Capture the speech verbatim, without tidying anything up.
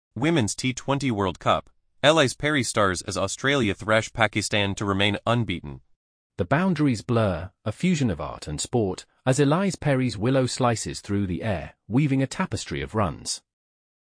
Women's T twenty World Cup. Ellyse Perry stars as Australia thrash Pakistan to remain unbeaten. The boundaries blur, a fusion of art and sport, as Ellyse Perry's willow slices through the air, weaving a tapestry of runs.